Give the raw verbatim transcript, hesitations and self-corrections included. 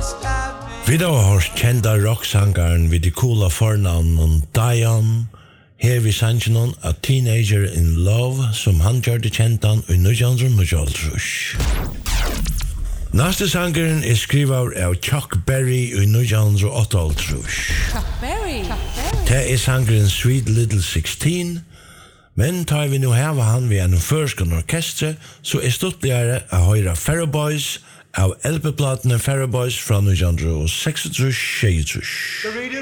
Vi da har kjenta rocksangaren vid de coola fornavnen Dion, her vi sannsjonen A Teenager in Love, som han gjør det kjentan i nitjan nittioåtta. Næste sangeren er skrivet av Chuck Berry i nitjan åttaogåtta. Chuck Berry. Det er sangeren Sweet Little sixteen, men tar vi nu heva han ved en førskan orkestre, så er stuttligere å høyre Faroe Boys av L P-platene Faroe Boys fra nitjan seksogtrýss. The radio